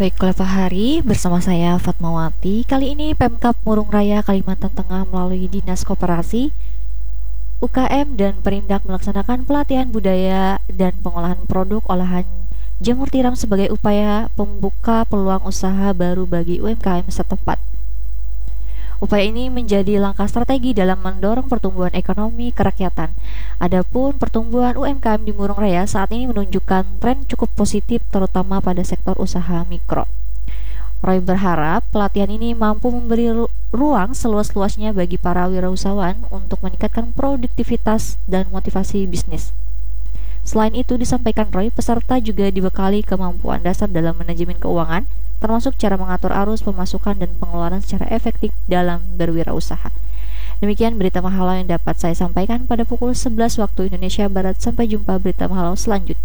Baiklah Pak Hari, bersama saya Fatmawati. Kali ini Pemkab Murung Raya Kalimantan Tengah melalui Dinas Koperasi, UKM dan Perindak melaksanakan pelatihan budaya dan pengolahan produk olahan jamur tiram sebagai upaya pembuka peluang usaha baru bagi UMKM setempat. Upaya ini menjadi langkah strategi dalam mendorong pertumbuhan ekonomi kerakyatan. Adapun pertumbuhan UMKM di Murung Raya saat ini menunjukkan tren cukup positif terutama pada sektor usaha mikro. Roy berharap pelatihan ini mampu memberi ruang seluas-luasnya bagi para wirausahawan untuk meningkatkan produktivitas dan motivasi bisnis. Selain itu, disampaikan Roy, peserta juga dibekali kemampuan dasar dalam manajemen keuangan, termasuk cara mengatur arus pemasukan dan pengeluaran secara efektif dalam berwirausaha. Demikian berita Mahalau yang dapat saya sampaikan pada pukul 11 waktu Indonesia Barat. Sampai jumpa berita Mahalau selanjutnya.